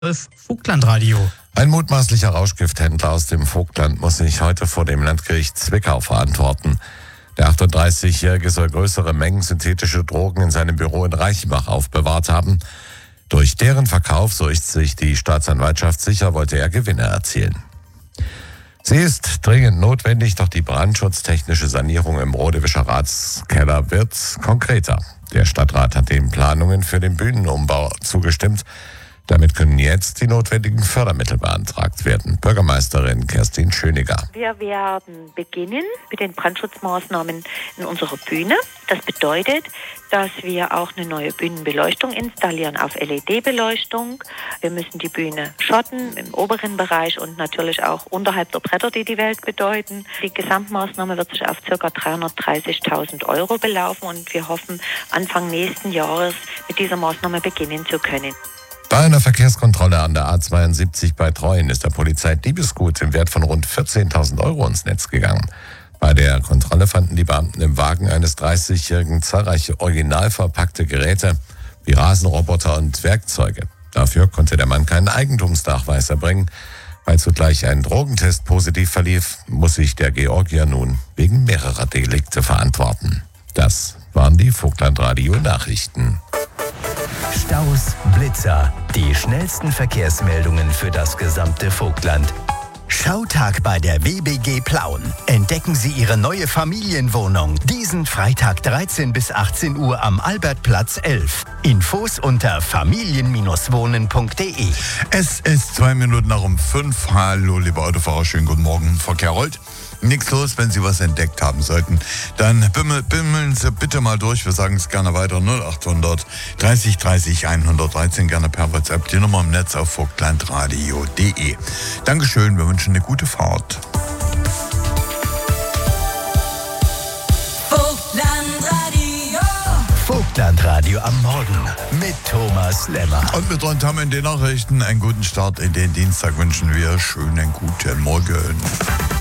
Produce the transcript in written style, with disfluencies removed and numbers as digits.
Das Vogtlandradio. Ein mutmaßlicher Rauschgifthändler aus dem Vogtland muss sich heute vor dem Landgericht Zwickau verantworten. Der 38-Jährige soll größere Mengen synthetische Drogen in seinem Büro in Reichenbach aufbewahrt haben. Durch deren Verkauf, so ist sich die Staatsanwaltschaft sicher, wollte er Gewinne erzielen. Sie ist dringend notwendig, doch die brandschutztechnische Sanierung im Rodewischer Ratskeller wird konkreter. Der Stadtrat hat den Planungen für den Bühnenumbau zugestimmt. Damit können jetzt die notwendigen Fördermittel beantragt werden. Bürgermeisterin Kerstin Schöniger. Wir werden beginnen mit den Brandschutzmaßnahmen in unserer Bühne. Das bedeutet, dass wir auch eine neue Bühnenbeleuchtung installieren auf LED-Beleuchtung. Wir müssen die Bühne schotten im oberen Bereich und natürlich auch unterhalb der Bretter, die die Welt bedeuten. Die Gesamtmaßnahme wird sich auf ca. 330.000 € belaufen und wir hoffen, Anfang nächsten Jahres mit dieser Maßnahme beginnen zu können. Bei einer Verkehrskontrolle an der A72 bei Treuen ist der Polizei Diebesgut im Wert von rund 14.000 € ins Netz gegangen. Bei der Kontrolle fanden die Beamten im Wagen eines 30-Jährigen zahlreiche original verpackte Geräte wie Rasenroboter und Werkzeuge. Dafür konnte der Mann keinen Eigentumsnachweis erbringen. Weil zugleich ein Drogentest positiv verlief, muss sich der Georgier nun wegen mehrerer Delikte verantworten. Das waren die Vogtlandradio-Nachrichten. Staus, Blitzer, die schnellsten Verkehrsmeldungen für das gesamte Vogtland. Schautag bei der WBG Plauen. Entdecken Sie Ihre neue Familienwohnung. Diesen Freitag 13 bis 18 Uhr am Albertplatz 11. Infos unter familien-wohnen.de. Es ist 2 Minuten nach um 5. Hallo, liebe Autofahrer, schönen guten Morgen. Verkehr rollt. Nichts los, wenn Sie was entdeckt haben sollten. Dann bimmeln Sie bitte mal durch. Wir sagen es gerne weiter. 0800 30 30 113. Gerne per WhatsApp. Die Nummer im Netz auf vogtlandradio.de. Dankeschön. Wir wünschen eine gute Fahrt. Vogtlandradio am Morgen mit Thomas Lemmer. Und mit uns haben wir in den Nachrichten einen guten Start in den Dienstag. Wünschen wir schönen guten Morgen.